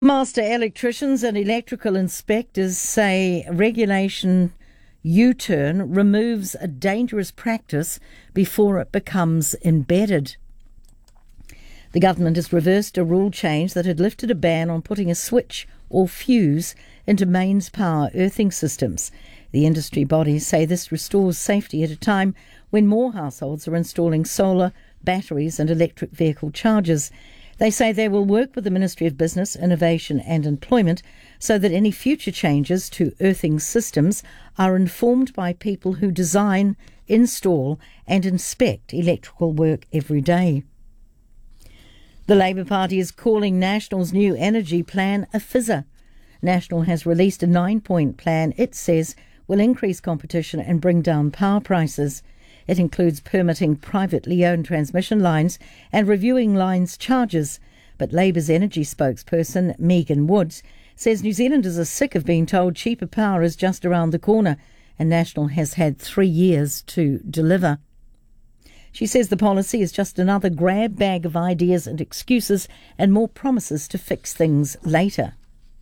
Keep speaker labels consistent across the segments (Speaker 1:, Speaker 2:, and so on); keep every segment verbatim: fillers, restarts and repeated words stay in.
Speaker 1: Master electricians and electrical inspectors say regulation U-turn removes a dangerous practice before it becomes embedded. The government has reversed a rule change that had lifted a ban on putting a switch or fuse into mains power earthing systems. The industry bodies say this restores safety at a time when more households are installing solar, batteries and electric vehicle chargers. They say they will work with the Ministry of Business, Innovation and Employment so that any future changes to earthing systems are informed by people who design, install and inspect electrical work every day. The Labour Party is calling National's new energy plan a fizzer. National has released a nine-point plan it says will increase competition and bring down power prices. It includes permitting privately owned transmission lines and reviewing lines' charges. But Labour's energy spokesperson, Megan Woods, says New Zealanders are sick of being told cheaper power is just around the corner, and National has had three years to deliver. She says the policy is just another grab bag of ideas and excuses and more promises to fix things later.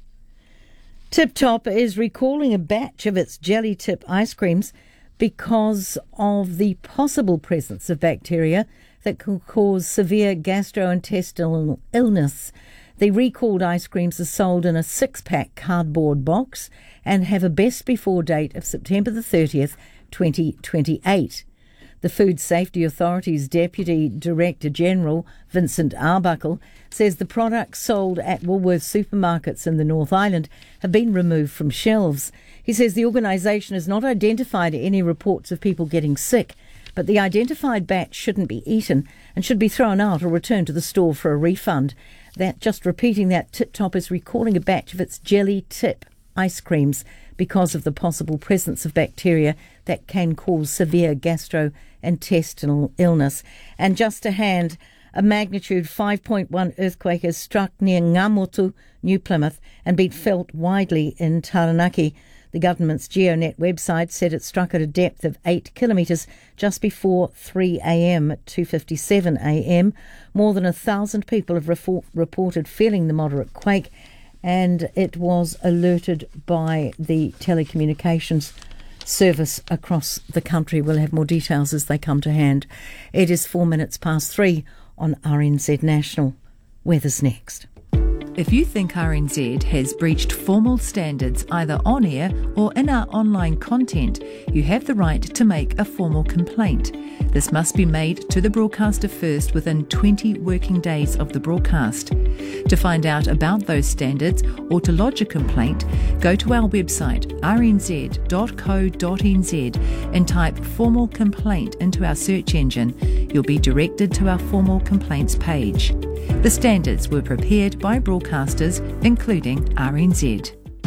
Speaker 1: Tip Top is recalling a batch of its jelly tip ice creams because of the possible presence of bacteria that can cause severe gastrointestinal illness. The recalled ice creams are sold in a six-pack cardboard box and have a best before date of September the thirtieth, twenty twenty-eight. The Food Safety Authority's Deputy Director General, Vincent Arbuckle, says the products sold at Woolworths supermarkets in the North Island have been removed from shelves. He says the organisation has not identified any reports of people getting sick, but the identified batch shouldn't be eaten and should be thrown out or returned to the store for a refund. That, just repeating that, Tip Top is recalling a batch of its jelly tip ice creams because of the possible presence of bacteria that can cause severe gastrointestinal illness. And just to hand, a magnitude five point one earthquake has struck near Ngamotu, New Plymouth, and been felt widely in Taranaki. The government's GeoNet website said it struck at a depth of eight kilometres just before three a.m. at two fifty-seven a.m. More than a thousand people have refor- reported feeling the moderate quake, and it was alerted by the telecommunications service across the country. We'll have more details as they come to hand. It is four minutes past three on R N Z National. Weather's next.
Speaker 2: If you think R N Z has breached formal standards either on air or in our online content, you have the right to make a formal complaint. This must be made to the broadcaster first within twenty working days of the broadcast. To find out about those standards or to lodge a complaint, go to our website r n z dot co dot n z and type formal complaint into our search engine. You'll be directed to our formal complaints page. The standards were prepared by broadcasters, including R N Z.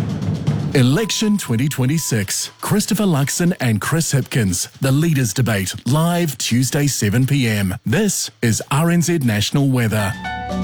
Speaker 3: Election twenty twenty-six. Christopher Luxon and Chris Hipkins. The Leaders' Debate. Live Tuesday seven p.m. This is R N Z National Weather.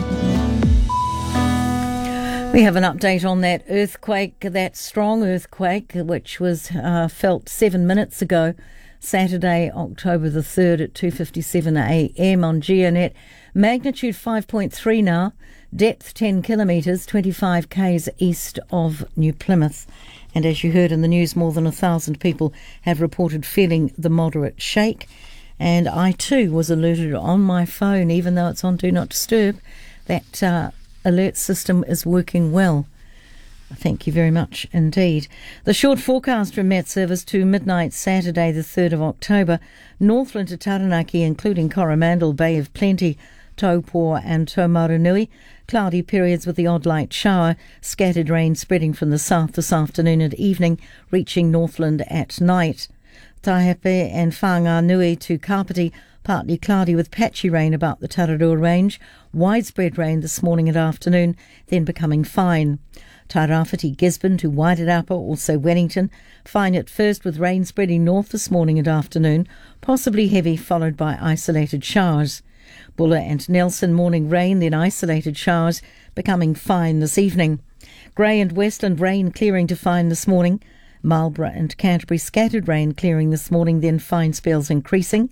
Speaker 1: We have an update on that earthquake, that strong earthquake, which was uh, felt seven minutes ago, Saturday, October the third at two fifty-seven a.m. on GeoNet. Magnitude five point three now, depth ten kilometres, twenty-five k's east of New Plymouth. And as you heard in the news, more than a thousand people have reported feeling the moderate shake. And I too was alerted on my phone, even though it's on Do Not Disturb, that uh, alert system is working well. Thank you very much indeed. The short forecast from Met Service to midnight Saturday the third of October. Northland to Taranaki, including Coromandel, Bay of Plenty, Taupo and Taumarunui. Cloudy periods with the odd light shower. Scattered rain spreading from the south this afternoon and evening, reaching Northland at night. Taihape and Whanganui to Kapiti, partly cloudy with patchy rain about the Tararua Range. Widespread rain this morning and afternoon, then becoming fine. Tairāwhiti, Gisborne to Wairarapa, also Wellington. Fine at first with rain spreading north this morning and afternoon, possibly heavy followed by isolated showers. Buller and Nelson, morning rain, then isolated showers, becoming fine this evening. Grey and Westland, rain clearing to fine this morning. Marlborough and Canterbury, scattered rain clearing this morning, then fine spells increasing.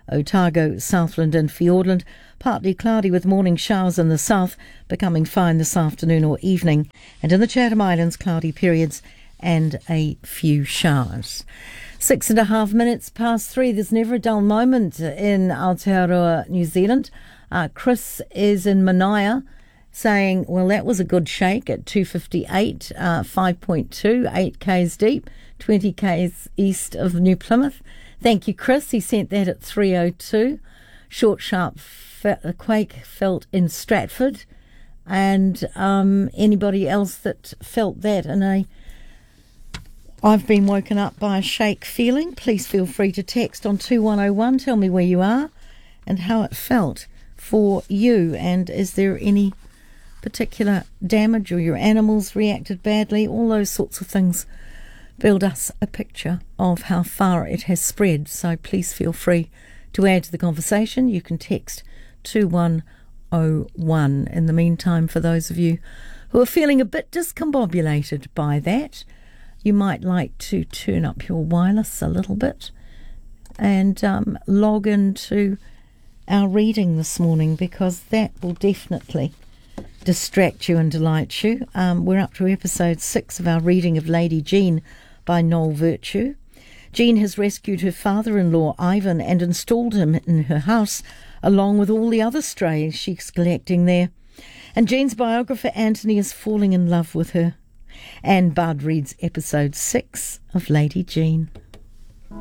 Speaker 1: Otago, Southland and Fiordland. Partly cloudy with morning showers in the south, becoming fine this afternoon or evening. And in the Chatham Islands, cloudy periods and a few showers. Six and a half minutes past three. There's never a dull moment in Aotearoa, New Zealand. Uh, Chris is in Manaia saying, well, that was a good shake at two fifty-eight, uh, five point two, eight k's deep, twenty k's east of New Plymouth. Thank you, Chris. He sent that at three oh two. Short, sharp fe- quake felt in Stratford. And um, anybody else that felt that in a I've been woken up by a shake feeling, please feel free to text on two one oh one. Tell me where you are and how it felt for you. And is there any particular damage or your animals reacted badly? All those sorts of things build us a picture of how far it has spread. So please feel free to add to the conversation. You can text two one oh one. In the meantime, for those of you who are feeling a bit discombobulated by that, you might like to turn up your wireless a little bit and um, log into our reading this morning, because that will definitely distract you and delight you. Um, we're up to episode six of our reading of Lady Jean by Noel Virtue. Jean has rescued her father-in-law Ivan and installed him in her house along with all the other strays she's collecting there. And Jean's biographer Anthony is falling in love with her. And Bud reads episode six of Lady Jean.